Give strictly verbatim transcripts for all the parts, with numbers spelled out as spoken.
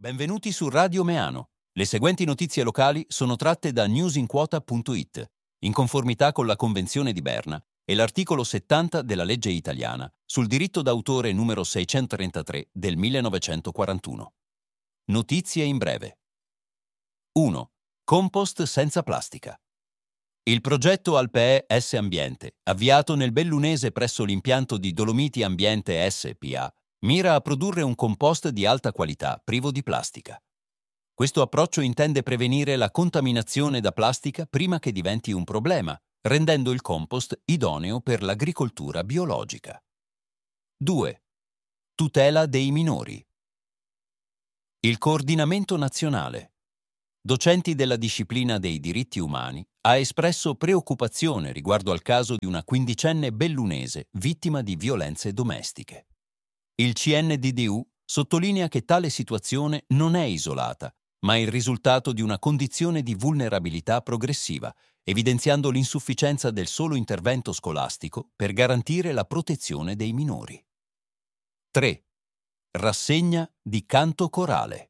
Benvenuti su Radio Meano. Le seguenti notizie locali sono tratte da newsinquota punto it, in conformità con la Convenzione di Berna e l'articolo settanta della legge italiana sul diritto d'autore numero seicentotrentatré del millenovecentoquarantuno. Notizie in breve. uno. Compost senza plastica. Il progetto Alpee S Ambiente, avviato nel Bellunese presso l'impianto di Dolomiti Ambiente S P A, mira a produrre un compost di alta qualità privo di plastica. Questo approccio intende prevenire la contaminazione da plastica prima che diventi un problema, rendendo il compost idoneo per l'agricoltura biologica. due. Tutela dei minori. Il Coordinamento Nazionale, docenti della disciplina dei diritti umani, ha espresso preoccupazione riguardo al caso di una quindicenne bellunese vittima di violenze domestiche. Il C N D D U sottolinea che tale situazione non è isolata, ma il risultato di una condizione di vulnerabilità progressiva, evidenziando l'insufficienza del solo intervento scolastico per garantire la protezione dei minori. tre. Rassegna di canto corale.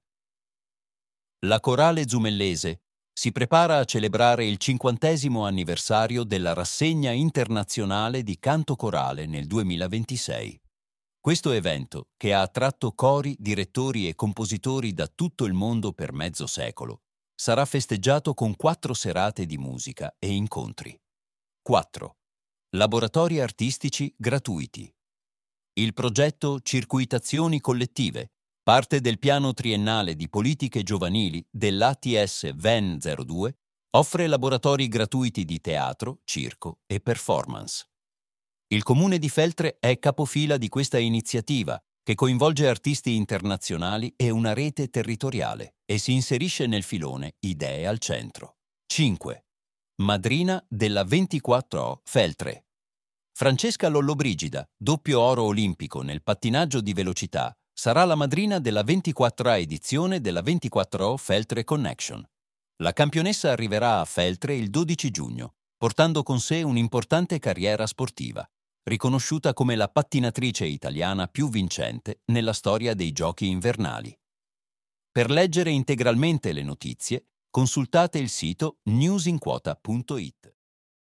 La Corale Zumellese si prepara a celebrare il cinquantesimo anniversario della Rassegna Internazionale di Canto Corale nel duemilaventisei. Questo evento, che ha attratto cori, direttori e compositori da tutto il mondo per mezzo secolo, sarà festeggiato con quattro serate di musica e incontri. quattro. Laboratori artistici gratuiti. Il progetto Circuitazioni Collettive, parte del piano triennale di politiche giovanili dell'A T S V E N zero due, offre laboratori gratuiti di teatro, circo e performance. Il Comune di Feltre è capofila di questa iniziativa, che coinvolge artisti internazionali e una rete territoriale e si inserisce nel filone Idee al Centro. cinque. Madrina della ventiquattro O Feltre. Francesca Lollobrigida, doppio oro olimpico nel pattinaggio di velocità, sarà la madrina della ventiquattro A edizione della ventiquattro O Feltre Connection. La campionessa arriverà a Feltre il dodici giugno, portando con sé un'importante carriera sportiva, riconosciuta come la pattinatrice italiana più vincente nella storia dei giochi invernali. Per leggere integralmente le notizie, consultate il sito newsinquota punto it.